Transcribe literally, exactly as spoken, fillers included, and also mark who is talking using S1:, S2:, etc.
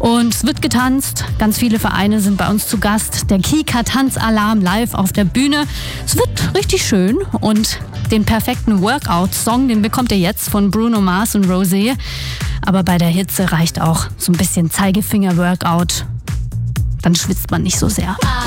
S1: Und es wird getanzt. Ganz viele Vereine sind bei uns zu Gast. Der Kika Tanzalarm live auf der Bühne. Es wird richtig schön. Und den perfekten Workout-Song, den bekommt ihr jetzt von Bruno Mars und Rosé. Aber bei der Hitze reicht auch so ein bisschen Zeigefinger-Workout. Dann schwitzt man nicht so sehr.